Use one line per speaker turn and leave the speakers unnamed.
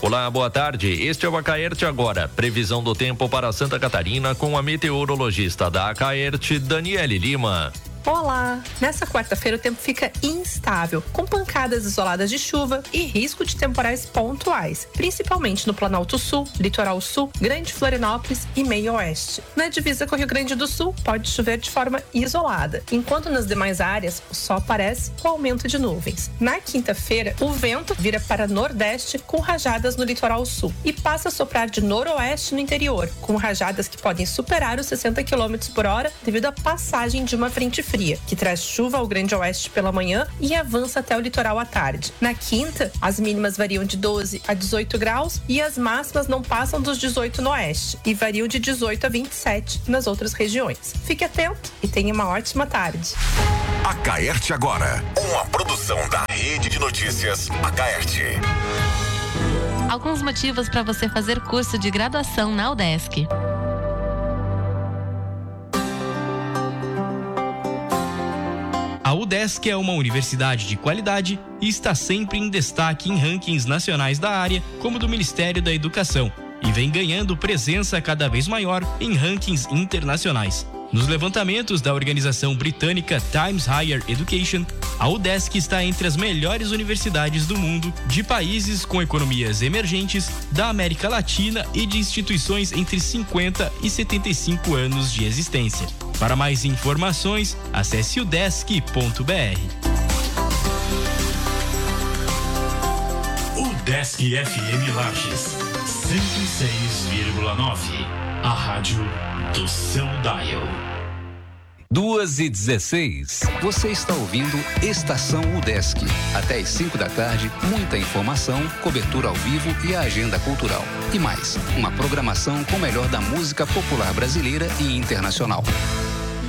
Olá, boa tarde. Este é o Acaerte Agora. Previsão do tempo para Santa Catarina com a meteorologista da Acaerte, Daniele Lima.
Olá! Nessa quarta-feira o tempo fica instável, com pancadas isoladas de chuva e risco de temporais pontuais, principalmente no Planalto Sul, Litoral Sul, Grande Florianópolis e Meio Oeste. Na divisa com o Rio Grande do Sul, pode chover de forma isolada, enquanto nas demais áreas o sol aparece com aumento de nuvens. Na quinta-feira, o vento vira para nordeste com rajadas no Litoral Sul e passa a soprar de noroeste no interior, com rajadas que podem superar os 60 km por hora devido à passagem de uma frente fria, que traz chuva ao Grande Oeste pela manhã e avança até o litoral à tarde. Na quinta, as mínimas variam de 12 a 18 graus e as máximas não passam dos 18 no oeste e variam de 18 a 27 nas outras regiões. Fique atento e tenha uma ótima tarde.
Acaerte Agora, uma produção da Rede de Notícias Acaerte.
Alguns motivos para você fazer curso de graduação na UDESC.
A UDESC é uma universidade de qualidade e está sempre em destaque em rankings nacionais da área, como do Ministério da Educação, e vem ganhando presença cada vez maior em rankings internacionais. Nos levantamentos da organização britânica Times Higher Education, a UDESC está entre as melhores universidades do mundo, de países com economias emergentes, da América Latina e de instituições entre 50 e 75 anos de existência. Para mais informações, acesse udesc.br.
UDESC FM Lages, 106,9. A rádio do seu dial.
2h16. Você está ouvindo Estação UDESC. Até às 5 da tarde, muita informação, cobertura ao vivo e a agenda cultural. E mais, uma programação com o melhor da música popular brasileira e internacional.